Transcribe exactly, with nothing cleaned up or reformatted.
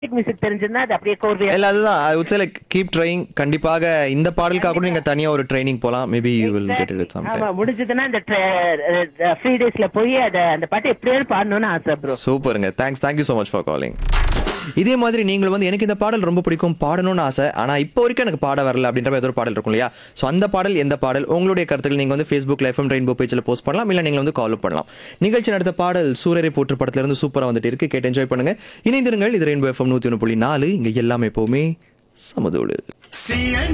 Music தெரிஞ்சிருந்தா அது அப்படியே கோர்வையா இல்ல அதுதான் I would say like keep trying. கண்டிப்பாக இந்த பாடலுக்காக கூட நீங்க தனியா ஒரு ட்ரைனிங் போலாம். Maybe you will get it some ஆமா டைம். முடிஞ்சதுன்னா இந்த ஃப்ரீ டேஸ்ல போய் அத அந்த பாட்டு எப்படியாவது பாடணும்னு ஆசை ப்ரோ. சூப்பருங்க. Thanks thank you so much for calling. இதே மாதிரி நீங்களும் வந்து எனக்கு இந்த பாடல் ரொம்ப பிடிக்கும் பாடணும்னு ஆசை, ஆனா இப்போ வரைக்கும் எனக்கு பாட வரல அப்படின்ற மாதிரி ஏதோ ஒரு பாடல் இருக்கும் இல்லையா? ஸோ அந்த பாடல் எந்த பாடல் உங்களுடைய கருத்துக்கள் நீங்க வந்து ஃபேஸ்புக் எஃப்எம் ரெயின்போ பேஜில் போஸ்ட் பண்ணலாம், இல்லை நீங்கள் வந்து கால் பண்ணலாம். நிகழ்ச்சி நடத்த பாடல் சூரரை போற்று படத்துல இருந்து சூப்பரா வந்துட்டு இருக்கு, கேட்டு என்ஜாய் பண்ணுங்க. இணைந்திருங்கள். இது ரெயின்போ எஃப்எம் நூத்தி ஒன்று புள்ளி நாலு. இங்க எல்லாமே எப்பவுமே சமதோடு.